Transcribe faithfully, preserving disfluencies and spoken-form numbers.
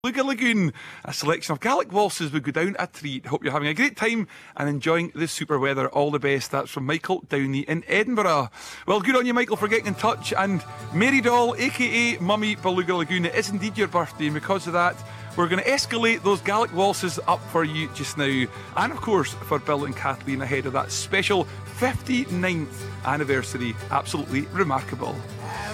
Beluga Lagoon, a selection of Gaelic waltzes would go down a treat. Hope you're having a great time and enjoying the super weather. All the best. That's from Michael Downey in Edinburgh. Well, good on you, Michael, for getting in touch. And Mary Doll, aka Mummy Beluga Lagoon, it is indeed your birthday, and because of that, we're going to escalate those Gaelic waltzes up for you just now. And of course, for Bill and Kathleen ahead of that special fifty-ninth anniversary. Absolutely remarkable.